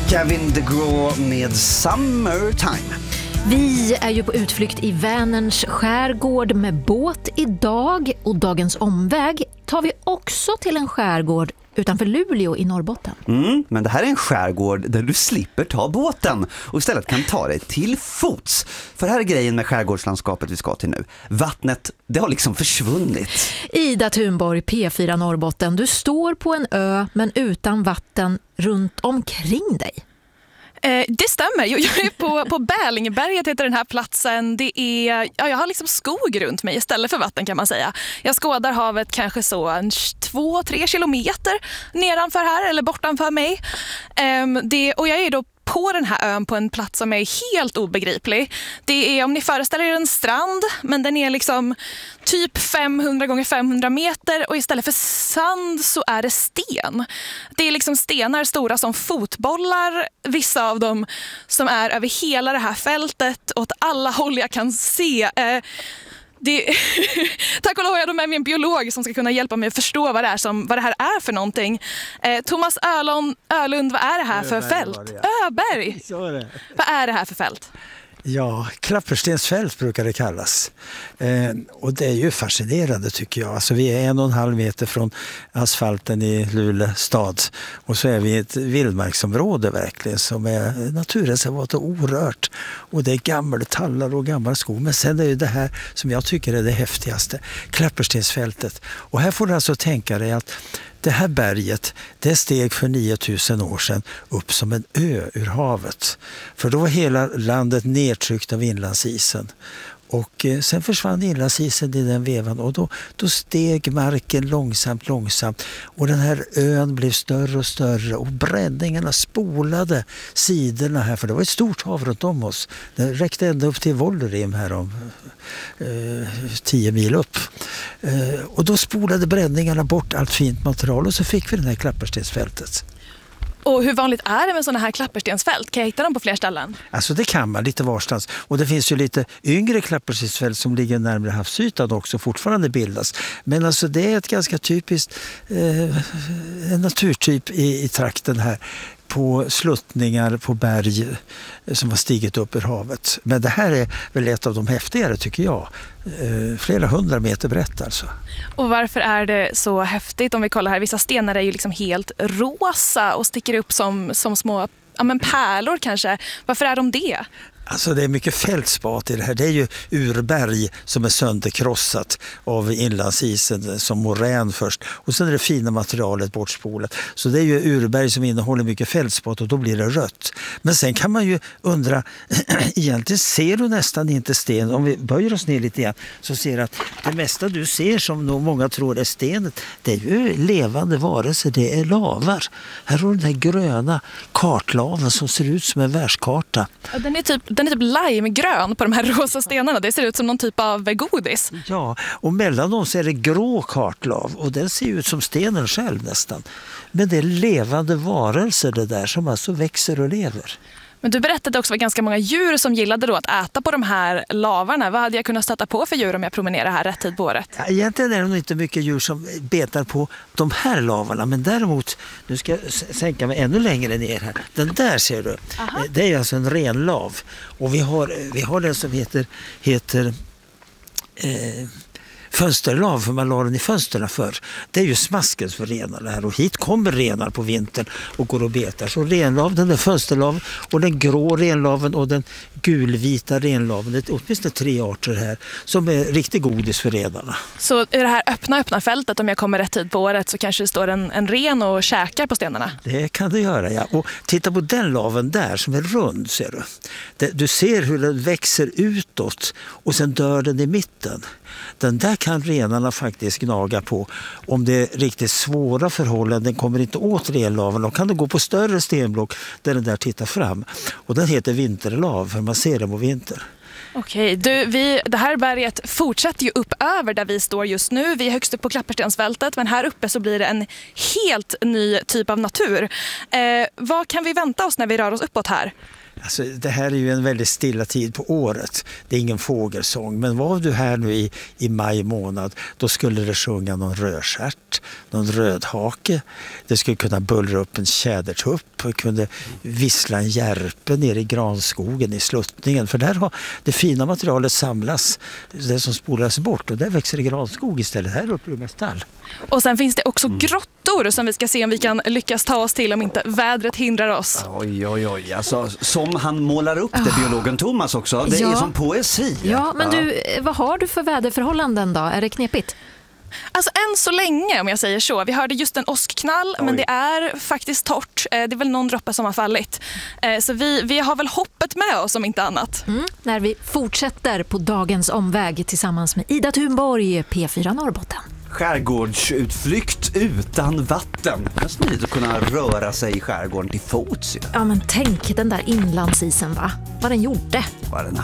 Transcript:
Kevin DeGraw med Summertime. Vi är ju på utflykt i Vänerns skärgård med båt idag, och dagens omväg tar vi också till en skärgård utanför Luleå i Norrbotten. Men det här är en skärgård där du slipper ta båten och istället kan ta dig till fots. För här är grejen med skärgårdslandskapet vi ska till nu. Vattnet, det har liksom försvunnit. Ida Thunborg, P4 Norrbotten. Du står på en ö men utan vatten runt omkring dig. Det stämmer. Jag är på Bälingeberget heter den här platsen. Det är, jag har liksom skog runt mig istället för vatten kan man säga. Jag skådar havet kanske så 2-3 kilometer nedanför här eller bortanför mig. Och jag är då på den här ön på en plats som är helt obegriplig. Det är, om ni föreställer er, en strand, men den är liksom typ 500 gånger 500 meter och istället för sand så är det sten. Det är liksom stenar stora som fotbollar, vissa av dem som är över hela det här fältet åt alla håll jag kan se. Tack och lov har jag med mig en biolog som ska kunna hjälpa mig att förstå vad det här är för någonting. Thomas Ölund, vad är det här för fält? Öberg! Vad är det här för fält? Ja, Klapperstensfält brukar det kallas. Och det är ju fascinerande tycker jag. Alltså vi är 1,5 meter från asfalten i Luleå stad. Och så är vi i ett vildmarksområde verkligen som är naturreservat och orört. Och det är gamla tallar och gammal skog. Men sen är ju det här som jag tycker är det häftigaste. Klapperstensfältet. Och här får du alltså tänka dig att det här berget, det steg för 9000 år sedan upp som en ö ur havet. För då var hela landet nedtryckt av inlandsisen. Och sen försvann inlandsisen i den vevan och då steg marken långsamt. Och den här ön blev större och större och breddningarna spolade sidorna här. För det var ett stort hav runt om oss. Det räckte ända upp till Vollerim här om 10 mil upp. Och då spolade breddningarna bort allt fint material och så fick vi den här Klapperstensfältet. Och hur vanligt är det med sådana här klapperstensfält? Kan jag hitta dem på fler ställen? Alltså det kan man lite varstans. Och det finns ju lite yngre klapperstensfält som ligger närmare havsytan också fortfarande bildas. Men alltså det är ett ganska typiskt en naturtyp i trakten här. På sluttningar på berg som har stigit upp ur havet. Men det här är väl ett av de häftigare tycker jag. Flera 100 meter brett alltså. Och varför är det så häftigt? Om vi kollar här, vissa stenar är ju liksom helt rosa och sticker upp som små pärlor kanske. Varför är de det? Alltså det är mycket fältspat i det här. Det är ju urberg som är sönderkrossat av inlandsisen som morän först. Och sen är det fina materialet bortspolat. Så det är ju urberg som innehåller mycket fältspat och då blir det rött. Men sen kan man ju undra, egentligen ser du nästan inte sten. Om vi böjer oss ner lite grann så ser du att det mesta du ser som nog många tror är stenet, det är ju levande varelser, det är lavar. Här har du den här gröna kartlaven som ser ut som en världskarta. Ja, den är typ limegrön på de här rosa stenarna. Det ser ut som någon typ av godis. Ja, och mellan dem så är det grå kartlav och den ser ut som stenen själv nästan. Men det är levande varelser det där som alltså växer och lever. Men du berättade också att ganska många djur som gillade då att äta på de här lavarna. Vad hade jag kunnat stöta på för djur om jag promenerar här rätt tid på året? Ja, egentligen är det nog inte mycket djur som betar på de här lavarna. Men däremot, nu ska jag sänka mig ännu längre ner här. Den där ser du, det är alltså en renlav. Och vi har den som heter fönsterlav, för man la den i fönsterna för. Det är ju smasken för renarna här och hit kommer renar på vintern och går och betar. Så renlav, den där fönsterlav och den grå renlaven och den gulvita renlaven, det är åtminstone 3 arter här som är riktigt godis för renarna. Så i det här öppna fältet, om jag kommer rätt tid på året, så kanske det står en ren och käkar på stenarna? Det kan det göra, ja. Och titta på den laven där som är rund, ser du. Du ser hur den växer utåt och sen dör den i mitten. Den där kan renarna faktiskt gnaga på. Om det är riktigt svåra förhållanden kommer inte åt renlaven. Då kan de gå på större stenblock där den där tittar fram. Och den heter vinterlav för man ser den på vinter. Okej, det här berget fortsätter ju upp över där vi står just nu. Vi är högst upp på Klapperstensfältet, men här uppe så blir det en helt ny typ av natur. Vad kan vi vänta oss när vi rör oss uppåt här? Alltså, det här är ju en väldigt stilla tid på året. Det är ingen fågelsång. Men var du här nu i maj månad, då skulle det sjunga någon rödstjärt, någon rödhake. Det skulle kunna bullra upp en tjädertupp och kunde vissla en järpe ner i granskogen i sluttningen. För där har det fina materialet samlas, det som spolas bort, och där växer det granskog istället. Här uppe är det mest tall. Och sen finns det också grottor som vi ska se om vi kan lyckas ta oss till om inte vädret hindrar oss. Oj. Alltså, som han målar upp det, biologen Thomas också. Det är som poesi. Ja, men du, vad har du för väderförhållanden då? Är det knepigt? Alltså än så länge, om jag säger så. Vi hörde just en åskknall, men det är faktiskt torrt. Det är väl någon droppe som har fallit. Så vi har väl hoppet med oss om inte annat. När vi fortsätter på dagens omväg tillsammans med Ida Thunborg, P4 Norrbotten. Skärgårdsutflykt utan vatten. Det är smidigt att kunna röra sig i skärgården till fots. Ja, men tänk den där inlandsisen, va? Vad den gjorde. Vad den